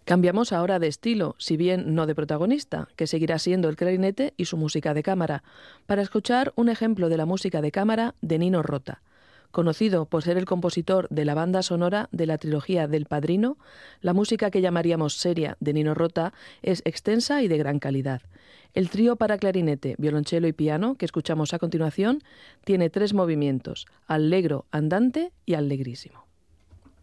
Cambiamos ahora de estilo, si bien no de protagonista, que seguirá siendo el clarinete y su música de cámara, para escuchar un ejemplo de la música de cámara de Nino Rota. Conocido por ser el compositor de la banda sonora de la trilogía del Padrino, la música que llamaríamos seria de Nino Rota es extensa y de gran calidad. El trío para clarinete, violonchelo y piano que escuchamos a continuación tiene 3 movimientos: allegro, andante y allegrísimo.